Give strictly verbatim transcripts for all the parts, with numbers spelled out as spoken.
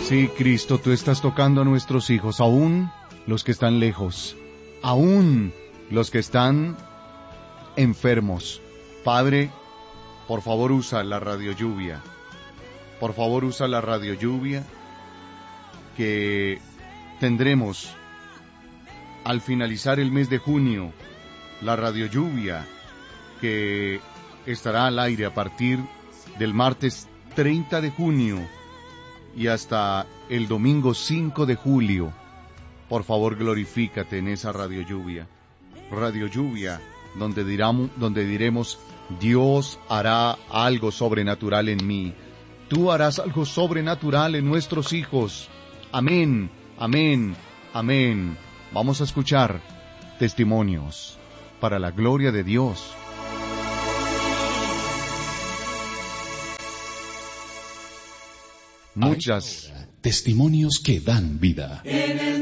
Sí, Cristo, tú estás tocando a nuestros hijos, aún los que están lejos, aún los que están enfermos. Padre, por favor usa la radio lluvia, por favor usa la radio lluvia que tendremos al finalizar el mes de junio, la radio lluvia que estará al aire a partir del martes treinta de junio y hasta el domingo cinco de julio. Por favor, glorifícate en esa radio lluvia. Radio lluvia, donde, diramos, donde diremos, Dios hará algo sobrenatural en mí. Tú harás algo sobrenatural en nuestros hijos. Amén, amén, amén. Vamos a escuchar testimonios para la gloria de Dios. Muchas testimonios que dan vida. En el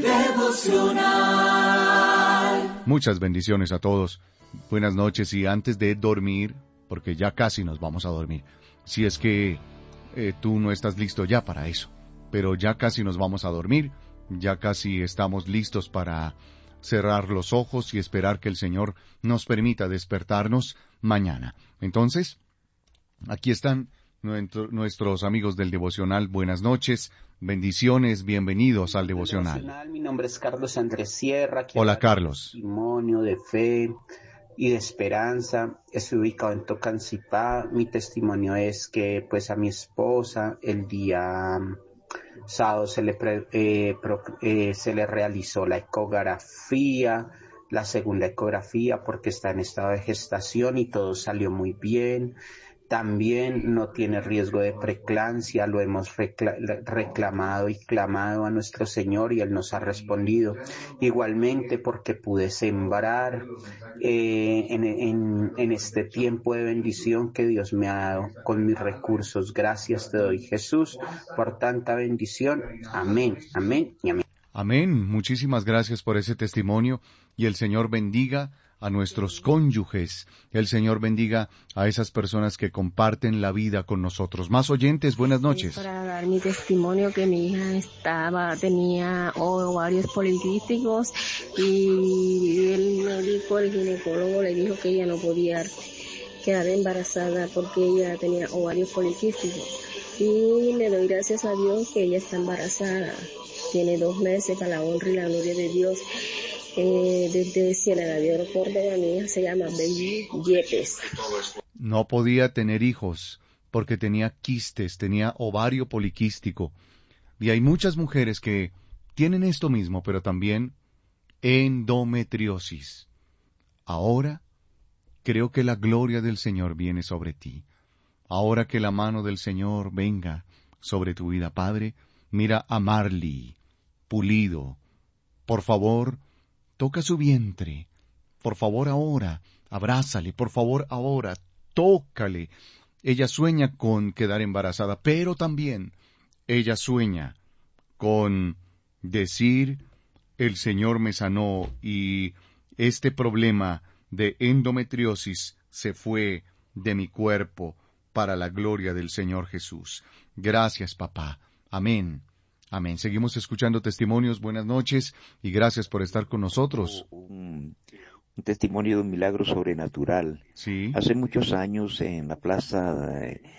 devocional. Muchas bendiciones a todos. Buenas noches, y antes de dormir, porque ya casi nos vamos a dormir, si es que eh, tú no estás listo ya para eso, pero ya casi nos vamos a dormir, ya casi estamos listos para cerrar los ojos y esperar que el Señor nos permita despertarnos mañana. Entonces, aquí están nuestros amigos del devocional. Buenas noches, bendiciones, bienvenidos al devocional. devocional. Mi nombre es Carlos Andrés Sierra. Hola, Carlos. Testimonio de fe y de esperanza. Estoy ubicado en Tocancipá. Mi testimonio es que pues a mi esposa el día sábado se le, pre, eh, pro, eh, se le realizó la ecografía, la segunda ecografía, porque está en estado de gestación y todo salió muy bien. También no tiene riesgo de preeclampsia, lo hemos recla- reclamado y clamado a nuestro Señor y Él nos ha respondido. Igualmente porque pude sembrar eh, en, en, en este tiempo de bendición que Dios me ha dado con mis recursos. Gracias te doy, Jesús, por tanta bendición. Amén, amén y amén. Amén. Muchísimas gracias por ese testimonio y el Señor bendiga a nuestros cónyuges. El Señor bendiga a esas personas que comparten la vida con nosotros. Más oyentes, buenas noches. Para dar mi testimonio que mi hija estaba, tenía ovarios poliquísticos y el médico, el ginecólogo le dijo que ella no podía quedar embarazada porque ella tenía ovarios poliquísticos. Y le doy gracias a Dios que ella está embarazada. Tiene dos meses para la honra y la gloria de Dios. Eh, desde Ciénaga de Oro, Córdoba, mi hija se llama Baby Yepes. No podía tener hijos porque tenía quistes, tenía ovario poliquístico. Y hay muchas mujeres que tienen esto mismo, pero también endometriosis. Ahora creo que la gloria del Señor viene sobre ti. Ahora que la mano del Señor venga sobre tu vida, Padre, mira a Marley, Pulido. Por favor, toca su vientre. Por favor, ahora, abrázale. Por favor, ahora, tócale. Ella sueña con quedar embarazada, pero también ella sueña con decir, el Señor me sanó y este problema de endometriosis se fue de mi cuerpo para la gloria del Señor Jesús. Gracias, papá. Amén. Amén. Seguimos escuchando testimonios. Buenas noches y gracias por estar con nosotros. Un, un testimonio de un milagro sobrenatural. Sí. Hace muchos años en la plaza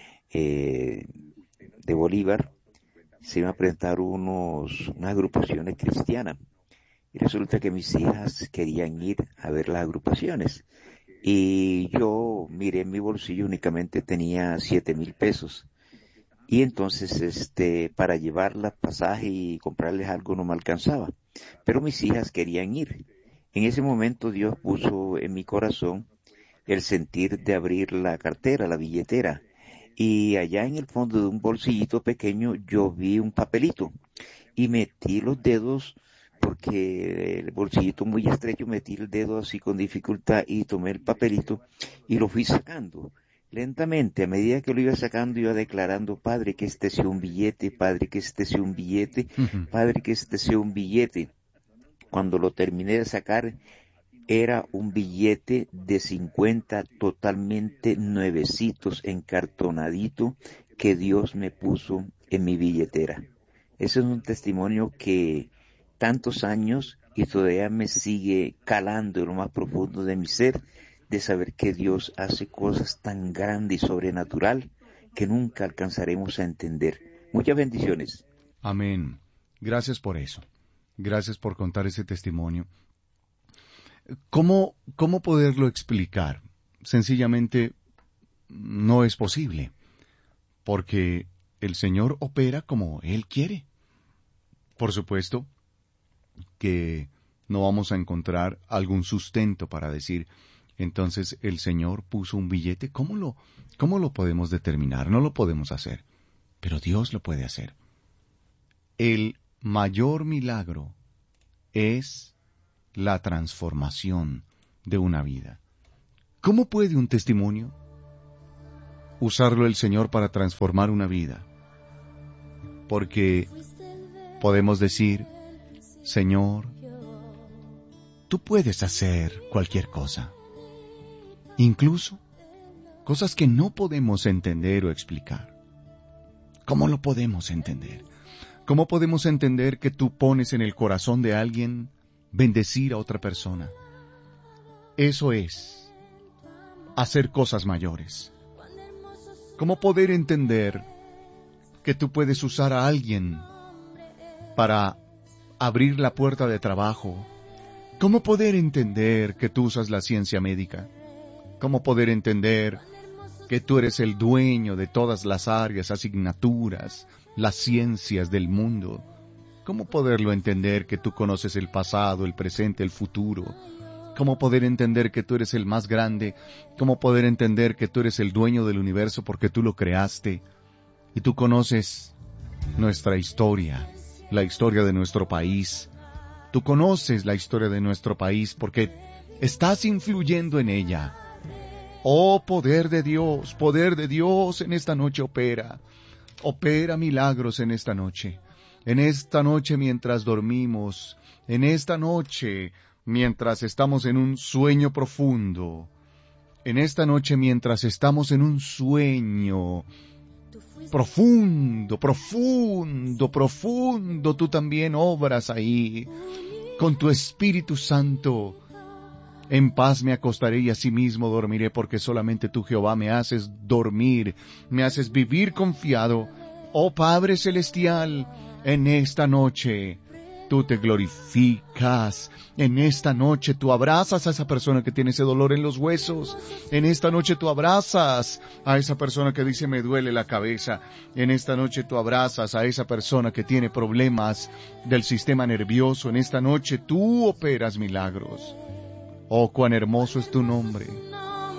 eh, de Bolívar se iban a presentar unos, unas agrupaciones cristianas. Y resulta que mis hijas querían ir a ver las agrupaciones. Y yo miré en mi bolsillo, únicamente tenía siete mil pesos. Y entonces, este, para llevarlas pasaje y comprarles algo no me alcanzaba. Pero mis hijas querían ir. En ese momento Dios puso en mi corazón el sentir de abrir la cartera, la billetera. Y allá en el fondo de un bolsillito pequeño yo vi un papelito. Y metí los dedos, porque el bolsillito muy estrecho, metí el dedo así con dificultad y tomé el papelito y lo fui sacando. Lentamente, a medida que lo iba sacando, iba declarando, Padre, que este sea un billete, Padre, que este sea un billete, Padre, que este sea un billete. Cuando lo terminé de sacar, era un billete de cincuenta totalmente nuevecitos, encartonadito, que Dios me puso en mi billetera. Ese es un testimonio que tantos años y todavía me sigue calando en lo más profundo de mi ser, de saber que Dios hace cosas tan grandes y sobrenatural que nunca alcanzaremos a entender. Muchas bendiciones. Amén. Gracias por eso. Gracias por contar ese testimonio. ¿Cómo, cómo poderlo explicar? Sencillamente no es posible, porque el Señor opera como Él quiere. Por supuesto que no vamos a encontrar algún sustento para decir, entonces el Señor puso un billete. ¿Cómo lo, cómo lo podemos determinar? No lo podemos hacer, pero Dios lo puede hacer. El mayor milagro es la transformación de una vida. ¿Cómo puede un testimonio usarlo el Señor para transformar una vida? Porque podemos decir, Señor, tú puedes hacer cualquier cosa, incluso cosas que no podemos entender o explicar. ¿Cómo lo podemos entender? ¿Cómo podemos entender que tú pones en el corazón de alguien bendecir a otra persona? Eso es hacer cosas mayores. ¿Cómo poder entender que tú puedes usar a alguien para abrir la puerta de trabajo? ¿Cómo poder entender que tú usas la ciencia médica? ¿Cómo poder entender que tú eres el dueño de todas las áreas, asignaturas, las ciencias del mundo? ¿Cómo poderlo entender que tú conoces el pasado, el presente, el futuro? ¿Cómo poder entender que tú eres el más grande? ¿Cómo poder entender que tú eres el dueño del universo porque tú lo creaste? Y tú conoces nuestra historia, la historia de nuestro país. Tú conoces la historia de nuestro país porque estás influyendo en ella. Oh, poder de Dios, poder de Dios en esta noche opera. Opera milagros en esta noche. En esta noche mientras dormimos, en esta noche mientras estamos en un sueño profundo, en esta noche mientras estamos en un sueño profundo, profundo, profundo, tú también obras ahí con tu Espíritu Santo. En paz me acostaré y asimismo dormiré, porque solamente tú, Jehová, me haces dormir, me haces vivir confiado. Oh Padre Celestial, en esta noche tú te glorificas. En esta noche tú abrazas a esa persona que tiene ese dolor en los huesos. En esta noche tú abrazas a esa persona que dice me duele la cabeza. En esta noche tú abrazas a esa persona que tiene problemas del sistema nervioso. En esta noche tú operas milagros. Oh, cuán hermoso es tu nombre.